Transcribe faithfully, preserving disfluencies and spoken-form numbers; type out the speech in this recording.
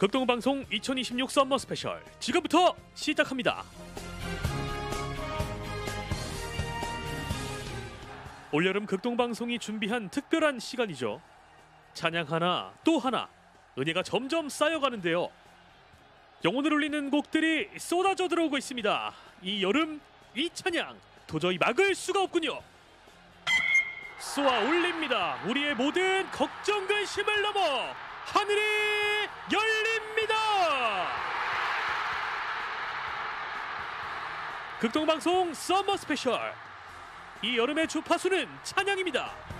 극동방송 이천이십육 썸머 스페셜 지금부터 시작합니다. 올여름 극동방송이 준비한 특별한 시간이죠. 찬양 하나 또 하나 은혜가 점점 쌓여가는데요. 영혼을 울리는 곡들이 쏟아져 들어오고 있습니다. 이 여름 이 찬양 도저히 막을 수가 없군요. 쏘아 올립니다. 우리의 모든 걱정 근심을 넘어 하늘이 열립니다. 극동방송 썸머 스페셜, 이 여름의 주파수는 찬양입니다.